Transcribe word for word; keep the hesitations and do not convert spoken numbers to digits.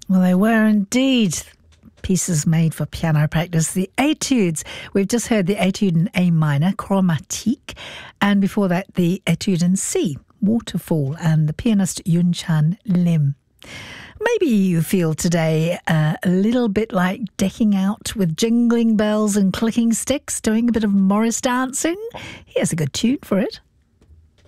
Well, they were indeed pieces made for piano practice. The Etudes. We've just heard the Etude in A minor, Chromatique, and before that the Etude in C, Waterfall, and the pianist Yun Chan Lim. Maybe you feel today uh, a little bit like decking out with jingling bells and clicking sticks, doing a bit of Morris dancing. Here's a good tune for it.